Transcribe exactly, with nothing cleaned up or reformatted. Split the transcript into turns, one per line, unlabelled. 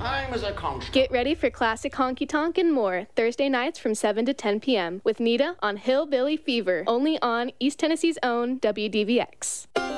time as a conch.
Get ready for classic honky tonk and more Thursday nights from seven to ten p.m. with Nita on Hillbilly Fever, only on East Tennessee's own W D V X.